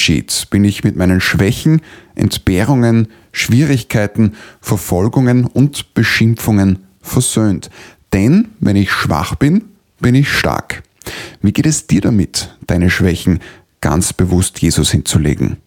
geschieht, bin ich mit meinen Schwächen, Entbehrungen, Schwierigkeiten, Verfolgungen und Beschimpfungen versöhnt. Denn wenn ich schwach bin, bin ich stark. Wie geht es dir damit, deine Schwächen ganz bewusst Jesus hinzulegen?